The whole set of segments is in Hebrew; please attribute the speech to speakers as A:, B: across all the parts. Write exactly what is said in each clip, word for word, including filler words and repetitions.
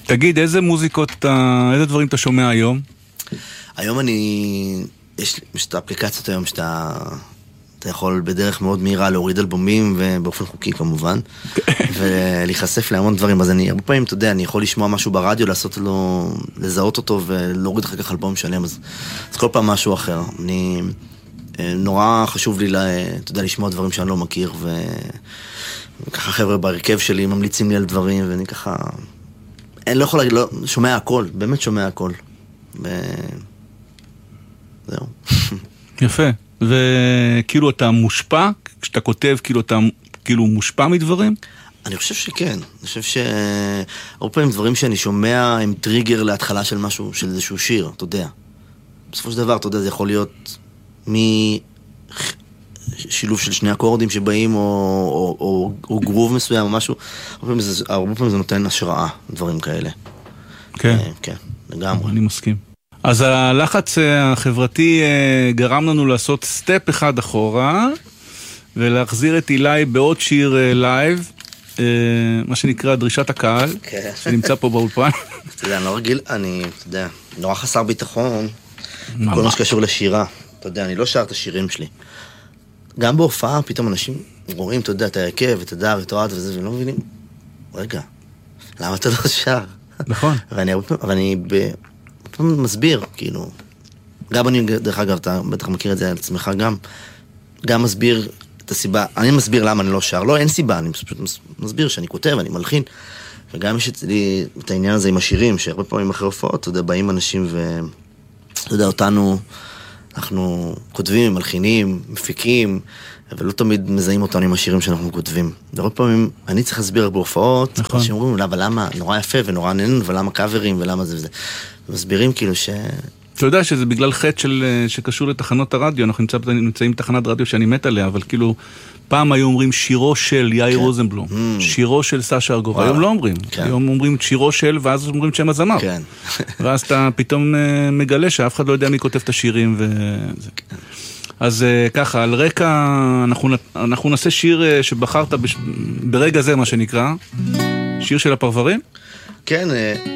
A: תגיד, איזה מוזיקות, אתה, איזה דברים אתה שומע היום?
B: היום אני, יש, יש את האפליקציות היום שאתה אתה יכול בדרך מאוד מהירה להוריד אלבומים, ובאופן חוקי כמובן, ולהיחשף להמון דברים. אז אני, הרבה פעמים, אתה יודע, אני יכול לשמוע משהו ברדיו, לעשות לו, לזהות אותו ולהוריד אחר כך אלבום שלם, אז, אז כל פעם משהו אחר. אני, נורא חשוב לי, אתה יודע, לשמוע דברים שאני לא מכיר, וככה חבר'ה בהרכב שלי ממליצים לי על דברים, ואני ככה, אני לא יכול להגיד, לא, שומע הכל, באמת שומע הכל. ו... זהו.
A: יפה. וכאילו אתה מושפע? כשאתה כותב, כאילו אתה כאילו מושפע מדברים?
B: אני חושב שכן. אני חושב שהרבה פעמים דברים שאני שומע הם טריגר להתחלה של משהו, של איזשהו שיר, אתה יודע. בסופו של דבר, אתה יודע, זה יכול להיות משילוב של שני אקורדים שבאים, או, או, או, או גרוב מסוים, או משהו. הרבה פעמים זה, הרבה פעמים זה נותן השראה, דברים כאלה.
A: כן.
B: כן, לגמרי.
A: אני מסכים. אז הלחץ החברתי גרם לנו לעשות סטפ אחד אחורה, ולהחזיר את אילי בעוד שיר לייב, מה שנקרא דרישת הקהל, שנמצא פה באולפן.
B: אתה יודע, אני לא רגיל, אני, אתה יודע, נורא חסר ביטחון, כל מה שקשור לשירה. אתה יודע, אני לא שר את השירים שלי. גם בהופעה, פתאום אנשים רואים, אתה יודע, את ההרכב, את הדר, את הועד וזה, ולא מבינים, רגע, למה אתה לא שר?
A: נכון.
B: אבל אני ב... מסביר, כאילו, גם אני, דרך אגב, אתה בטח מכיר את זה על עצמך גם, גם מסביר את הסיבה, אני מסביר למה אני לא שר, לא, אין סיבה, אני פשוט מסביר שאני כותב, אני מלחין, וגם יש לי את העניין הזה עם השירים, שהרבה פעמים אחרי הופעות, אתה יודע, באים אנשים ו... אתה יודע, אותנו, אנחנו כותבים, מלחינים, מפיקים, אבל לא תמיד מזהים אותנו עם השירים שאנחנו כותבים. הרבה פעמים אני צריך להסביר בהופעות, נכון. שאומרים, אבל למה, נורא יפה ונורא נהנה, ולמה קאברים ולמה זה וזה. מסבירים כאילו ש...
A: אתה יודע שזה בגלל חטא של, שקשור לתחנות הרדיו, אנחנו נמצא, נמצאים בתחנת רדיו שאני מת עליה, אבל כאילו, פעם היו אומרים שירו של יאיר כן. רוזנבלום, mm. שירו של סשה ארגוב, היום לא אומרים, כן. היום אומרים שירו של, ואז אומרים שם הזמר. כן. ואז אתה פתאום מגלה שאף אחד לא יודע מי כותב את השירים וזה. כן. אז ככה, על רקע, אנחנו, אנחנו נעשה שיר שבחרת בש... ברגע זה, מה שנקרא, שיר של הפרברים?
B: כן,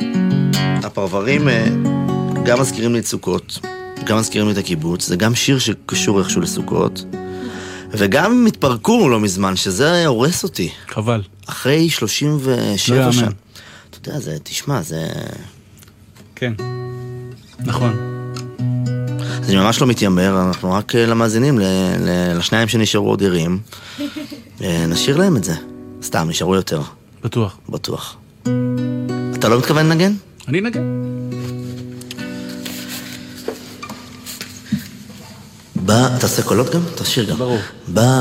B: הפרברים גם מזכירים לי את סוכות, גם מזכירים לי את הקיבוץ, זה גם שיר שקשור איכשהו לסוכות, וגם מתפרקו לא מזמן, שזה הורס אותי.
A: חבל.
B: אחרי שלושים ושבע שנה. אתה יודע, זה, תשמע, זה...
A: כן, נכון.
B: אז אני ממש לא מתיימר, אנחנו רק למאזינים, לשניים שנשארו עוד ערים, נשאיר להם את זה. סתם, נשארו יותר.
A: בטוח.
B: בטוח. אתה לא מתכוון לנגן?
A: אני נגן.
B: בא, תעשה קולות גם? תשאיר גם.
A: ברור.
B: בא